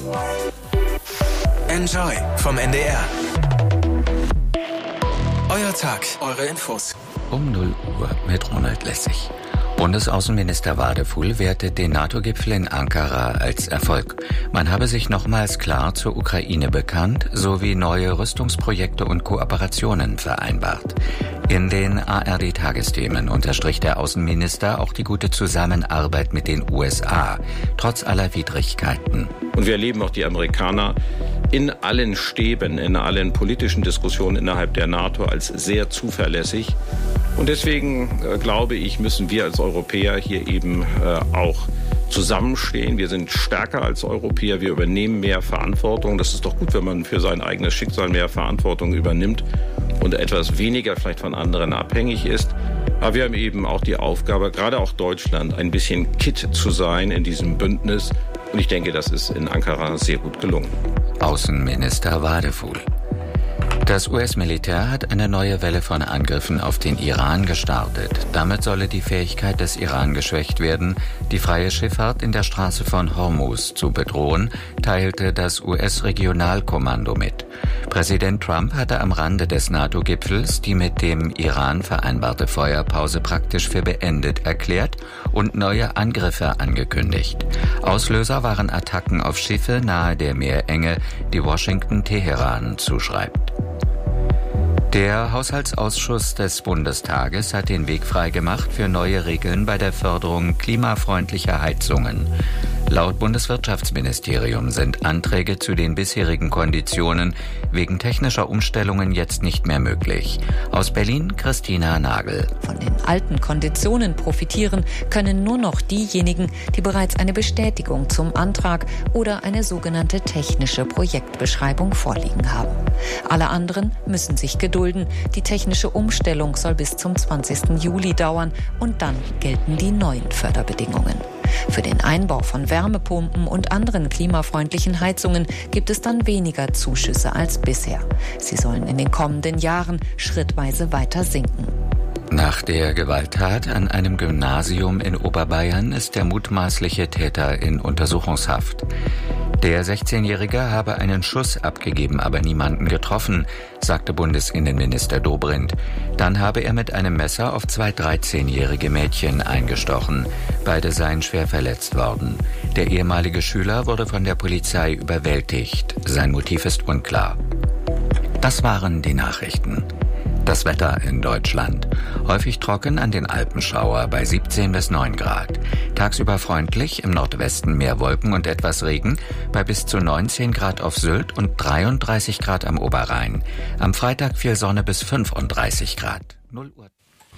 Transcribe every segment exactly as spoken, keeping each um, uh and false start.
Enjoy vom N D R. Euer Tag, eure Infos. Um null Uhr mit Ronald Lessig. Bundesaußenminister Wadefuhl wertet den NATO-Gipfel in Ankara als Erfolg. Man habe sich nochmals klar zur Ukraine bekannt, sowie neue Rüstungsprojekte und Kooperationen vereinbart. In den A R D-Tagesthemen unterstrich der Außenminister auch die gute Zusammenarbeit mit den U S A, trotz aller Widrigkeiten. Und wir erleben auch die Amerikaner in allen Stäben, in allen politischen Diskussionen innerhalb der NATO als sehr zuverlässig. Und deswegen äh, glaube ich, müssen wir als Europäer hier eben äh, auch zusammenstehen. Wir sind stärker als Europäer, wir übernehmen mehr Verantwortung. Das ist doch gut, wenn man für sein eigenes Schicksal mehr Verantwortung übernimmt und etwas weniger vielleicht von anderen abhängig ist. Aber wir haben eben auch die Aufgabe, gerade auch Deutschland, ein bisschen Kitt zu sein in diesem Bündnis. Und ich denke, das ist in Ankara sehr gut gelungen. Außenminister Wadefuhl. Das U S-Militär hat eine neue Welle von Angriffen auf den Iran gestartet. Damit solle die Fähigkeit des Iran geschwächt werden, die freie Schifffahrt in der Straße von Hormuz zu bedrohen, teilte das U S-Regionalkommando mit. Präsident Trump hatte am Rande des NATO-Gipfels die mit dem Iran vereinbarte Feuerpause praktisch für beendet erklärt und neue Angriffe angekündigt. Auslöser waren Attacken auf Schiffe nahe der Meerenge, die Washington Teheran zuschreibt. Der Haushaltsausschuss des Bundestages hat den Weg freigemacht für neue Regeln bei der Förderung klimafreundlicher Heizungen. Laut Bundeswirtschaftsministerium sind Anträge zu den bisherigen Konditionen wegen technischer Umstellungen jetzt nicht mehr möglich. Aus Berlin Christina Nagel. Von den alten Konditionen profitieren können nur noch diejenigen, die bereits eine Bestätigung zum Antrag oder eine sogenannte technische Projektbeschreibung vorliegen haben. Alle anderen müssen sich gedulden. Die technische Umstellung soll bis zum zwanzigsten Juli dauern und dann gelten die neuen Förderbedingungen. Für den Einbau von Wärmepumpen und anderen klimafreundlichen Heizungen gibt es dann weniger Zuschüsse als bisher. Sie sollen in den kommenden Jahren schrittweise weiter sinken. Nach der Gewalttat an einem Gymnasium in Oberbayern ist der mutmaßliche Täter in Untersuchungshaft. Der sechzehnjährige habe einen Schuss abgegeben, aber niemanden getroffen, sagte Bundesinnenminister Dobrindt. Dann habe er mit einem Messer auf zwei dreizehnjährige Mädchen eingestochen. Beide seien schwer verletzt worden. Der ehemalige Schüler wurde von der Polizei überwältigt. Sein Motiv ist unklar. Das waren die Nachrichten. Das Wetter in Deutschland. Häufig trocken an den Alpenschauer bei siebzehn bis neun Grad. Tagsüber freundlich, im Nordwesten mehr Wolken und etwas Regen, bei bis zu neunzehn Grad auf Sylt und dreiunddreißig Grad am Oberrhein. Am Freitag viel Sonne bis fünfunddreißig Grad. null Uhr.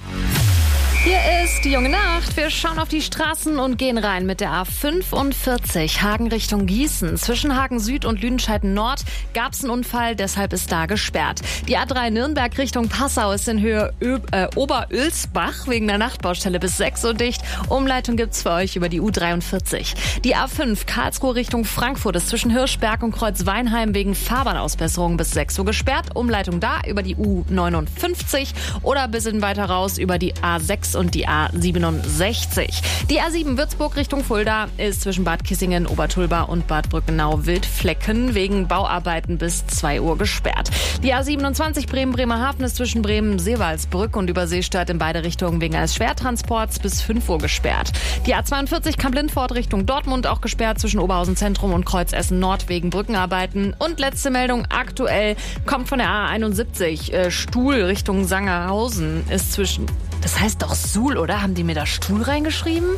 Hier ist die junge Nacht. Wir schauen auf die Straßen und gehen rein mit der A fünfundvierzig, Hagen Richtung Gießen. Zwischen Hagen Süd und Lüdenscheid Nord gab es einen Unfall, deshalb ist da gesperrt. Die A drei Nürnberg Richtung Passau ist in Höhe Ö- äh, Oberölsbach wegen der Nachtbaustelle bis sechs Uhr dicht. Umleitung gibt's für euch über die U dreiundvierzig. Die A fünf Karlsruhe Richtung Frankfurt ist zwischen Hirschberg und Kreuzweinheim wegen Fahrbahnausbesserung bis sechs Uhr gesperrt. Umleitung da über die U neunundfünfzig oder ein bisschen weiter raus über die A sechs und die A siebenundsechzig. Die A sieben Würzburg Richtung Fulda ist zwischen Bad Kissingen, Obertulba und Bad Brückenau-Wildflecken wegen Bauarbeiten bis zwei Uhr gesperrt. Die A siebenundzwanzig Bremen-Bremerhaven ist zwischen Bremen-Seewaldsbrück und Überseestadt in beide Richtungen wegen eines Schwertransports bis fünf Uhr gesperrt. Die A zweiundvierzig Kamp-Lindfort Richtung Dortmund auch gesperrt zwischen Oberhausen Zentrum und Kreuzessen Nord wegen Brückenarbeiten. Und letzte Meldung aktuell kommt von der A einundsiebzig. Äh, Stuhl Richtung Sangerhausen ist zwischen... Das heißt doch Suhl, oder? Haben die mir da Stuhl reingeschrieben?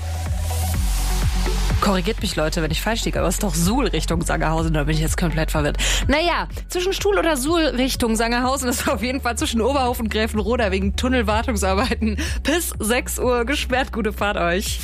Korrigiert mich, Leute, wenn ich falsch liege, aber es ist doch Suhl Richtung Sangerhausen, da bin ich jetzt komplett verwirrt. Naja, zwischen Stuhl oder Suhl Richtung Sangerhausen ist auf jeden Fall zwischen Oberhof und Gräfenroda wegen Tunnelwartungsarbeiten bis sechs Uhr gesperrt. Gute Fahrt euch.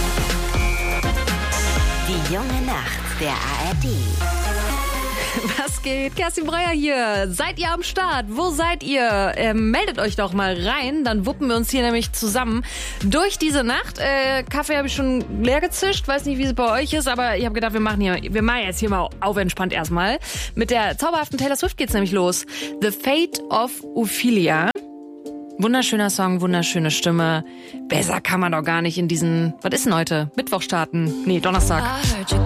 Die junge Nacht der A R D. Was geht? Kerstin Breyer hier. Seid ihr am Start? Wo seid ihr? Ähm, meldet euch doch mal rein, dann wuppen wir uns hier nämlich zusammen durch diese Nacht. Äh, Kaffee habe ich schon leer gezischt, weiß nicht, wie es bei euch ist, aber ich habe gedacht, wir machen hier, wir machen jetzt hier mal auf entspannt erstmal. Mit der zauberhaften Taylor Swift geht's nämlich los. The Fate of Ophelia. Wunderschöner Song, wunderschöne Stimme. Besser kann man doch gar nicht in diesen, was ist denn heute? Mittwoch starten? Nee, Donnerstag.